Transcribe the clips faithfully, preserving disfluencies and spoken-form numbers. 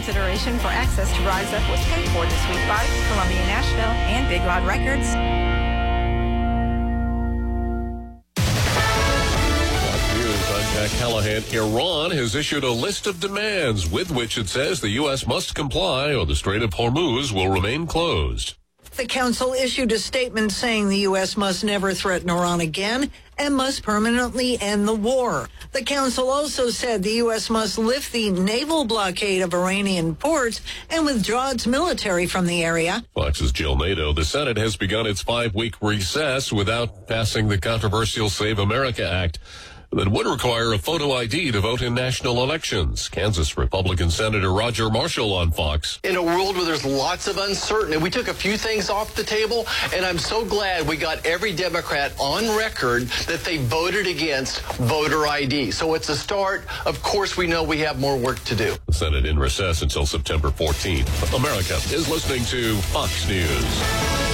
consideration for access to Rise Up was paid for this week by Columbia Nashville and Big Loud Records. I'm Jack Callahan. Iran has issued a list of demands with which it says the U S must comply or the Strait of Hormuz will remain closed. The council issued a statement saying the U S must never threaten Iran again and must permanently end the war. The council also said the U S must lift the naval blockade of Iranian ports and withdraw its military from the area. Fox's Jill Nato. The Senate has begun its five-week recess without passing the controversial Save America Act that would require a photo I D to vote in national elections. Kansas Republican Senator Roger Marshall on Fox. In a world where there's lots of uncertainty, we took a few things off the table, and I'm so glad we got every Democrat on record that they voted against voter I D. So it's a start. Of course, we know we have more work to do. The Senate in recess until September fourteenth. America is listening to Fox News.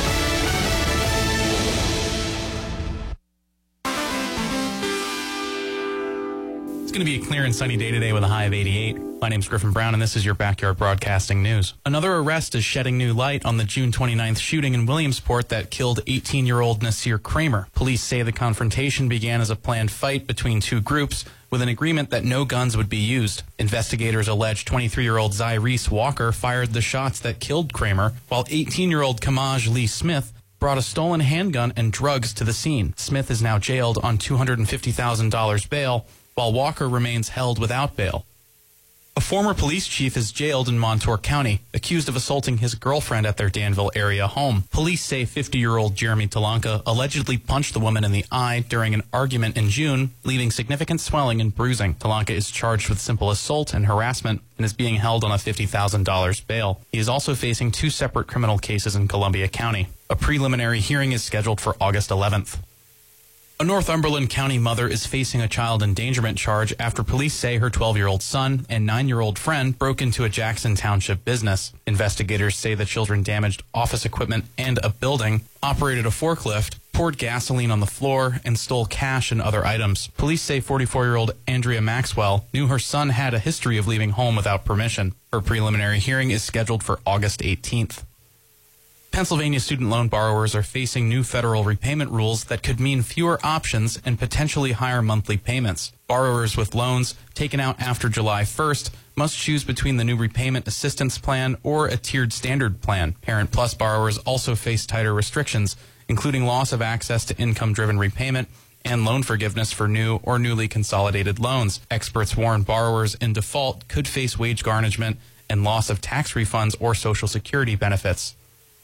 It's going to be a clear and sunny day today with a high of eighty-eight. My name's Griffin Brown, and this is your Backyard Broadcasting News. Another arrest is shedding new light on the June twenty-ninth shooting in Williamsport that killed eighteen-year-old Nasir Kramer. Police say the confrontation began as a planned fight between two groups with an agreement that no guns would be used. Investigators allege twenty-three-year-old Zyrese Walker fired the shots that killed Kramer, while eighteen-year-old Kamaj Lee Smith brought a stolen handgun and drugs to the scene. Smith is now jailed on two hundred fifty thousand dollars bail, while Walker remains held without bail. A former police chief is jailed in Montour County, accused of assaulting his girlfriend at their Danville area home. Police say fifty-year-old Jeremy Talanka allegedly punched the woman in the eye during an argument in June, leaving significant swelling and bruising. Talanka is charged with simple assault and harassment and is being held on a fifty thousand dollars bail. He is also facing two separate criminal cases in Columbia County. A preliminary hearing is scheduled for August eleventh. A Northumberland County mother is facing a child endangerment charge after police say her twelve-year-old son and nine-year-old friend broke into a Jackson Township business. Investigators say the children damaged office equipment and a building, operated a forklift, poured gasoline on the floor, and stole cash and other items. Police say forty-four-year-old Andrea Maxwell knew her son had a history of leaving home without permission. Her preliminary hearing is scheduled for August eighteenth. Pennsylvania student loan borrowers are facing new federal repayment rules that could mean fewer options and potentially higher monthly payments. Borrowers with loans taken out after July first must choose between the new repayment assistance plan or a tiered standard plan. Parent Plus borrowers also face tighter restrictions, including loss of access to income-driven repayment and loan forgiveness for new or newly consolidated loans. Experts warn borrowers in default could face wage garnishment and loss of tax refunds or Social Security benefits.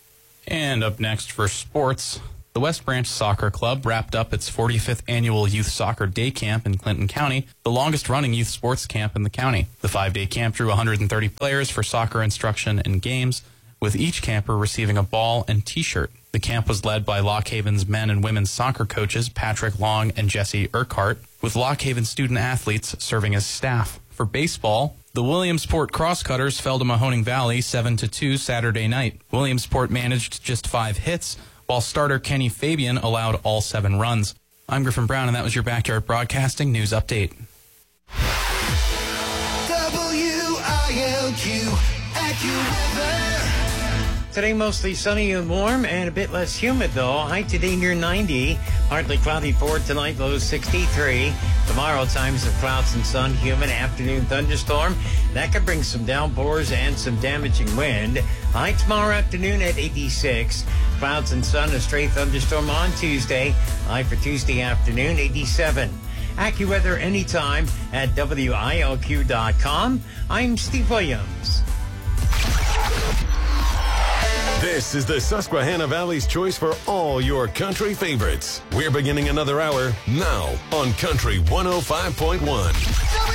And up next for sports, the West Branch Soccer Club wrapped up its forty-fifth annual Youth Soccer Day Camp in Clinton County, the longest-running youth sports camp in the county. The five-day camp drew one hundred thirty players for soccer instruction and games, with each camper receiving a ball and T-shirt. The camp was led by Lock Haven's men and women's soccer coaches Patrick Long and Jesse Urquhart, with Lock Haven student-athletes serving as staff. For baseball, the Williamsport Crosscutters fell to Mahoning Valley seven to two Saturday night. Williamsport managed just five hits, while starter Kenny Fabian allowed all seven runs. I'm Griffin Brown, and that was your Backyard Broadcasting News Update. W I L Q, AccuWeather. Today mostly sunny and warm and a bit less humid though. High today near ninety. Partly cloudy for tonight, low sixty-three. Tomorrow times of clouds and sun, humid afternoon thunderstorm. That could bring some downpours and some damaging wind. High tomorrow afternoon at eighty-six. Clouds and sun, a stray thunderstorm on Tuesday. High for Tuesday afternoon, eighty-seven. AccuWeather anytime at W I L Q dot com. I'm Steve Williams. This is the Susquehanna Valley's choice for all your country favorites. We're beginning another hour now on Country one oh five point one.